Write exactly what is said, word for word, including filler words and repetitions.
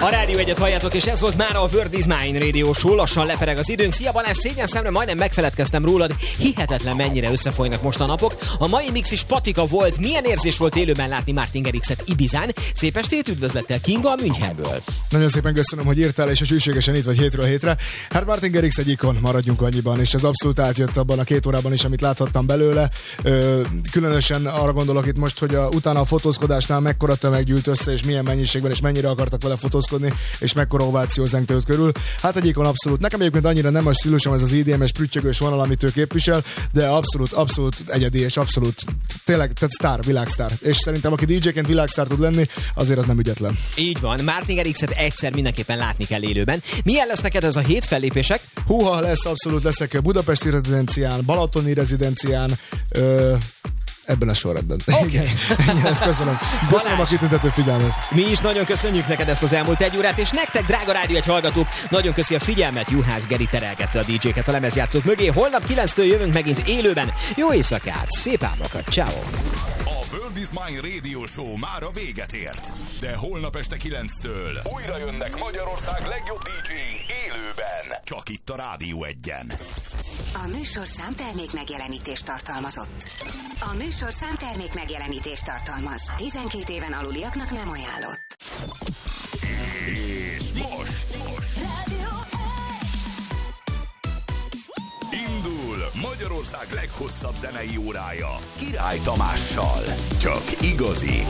A Rádió Egyet halljátok, és ez volt már a World is Mine Radio Show. Lassan lepereg az időnk. Szia Balázs, szégyen szemre majdnem megfeledkeztem rólad. Hihetetlen, mennyire összefolynak most a napok. A mai mix is patika volt. Milyen érzés volt élőben látni Martin Garrixet Ibizán. Szép estét, üdvözlettel Kinga a Münchenből. Nagyon szépen köszönöm, hogy írtál, és a sűrűségesen itt vagy hétről hétre. Hát Martin Garrix egy ikon, maradjunk annyiban, és ez abszolút átjött abban a két órában is, amit láthattam belőle. Ö, különösen arra gondolok itt most, hogy a, utána a fotózkodásnál mekkora tömeg gyűlt össze, és milyen mennyiségben, és mennyire akartak vele fotózkodni, és mekkora ováció zengte őt körül. Hát egy ikon abszolút. Nekem egyébként annyira nem a stílusom ez az í dé em-es prüttyögős vonal, amit ő képvisel, de abszolút, abszolút egyedi, és abszolút tényleg, tehát sztár, világsztár. És szerintem aki dé dzséként világsztár tud lenni, azért az nem ügyetlen. Így van. Martin Garrixet egyszer mindenképpen látni kell élőben. Milyen lesz neked ez a hét fellépések? Húha, lesz, abszolút leszek Budapesti rezidencián, Balatoni rezidencián, ö, ebben a sorrendben. Okay. Igen, ezt köszönöm. Köszönöm a kitüntető figyelmet. Mi is nagyon köszönjük neked ezt az elmúlt egy órát, és nektek, drága Rádió egy hallgatók, nagyon köszi a figyelmet. Juhász Geri terelgette a dé dzséket a lemezjátszók mögé. Holnap kilenctől jövünk megint élőben. Jó éjszakát, szép álmokat, ciao. A World is Mine Radio Show már a véget ért. De holnap este kilenctől újra jönnek Magyarország legjobb dé dzséi élőben. Csak itt a Rádió Egyen. A műsorszám termék megjelenítést tartalmazott. A műsorszám termék megjelenítést tartalmaz. tizenkét éven aluliaknak nem ajánlott. És most, most. Rádió indul Magyarország leghosszabb zenei órája Király Tamással. Csak igazi,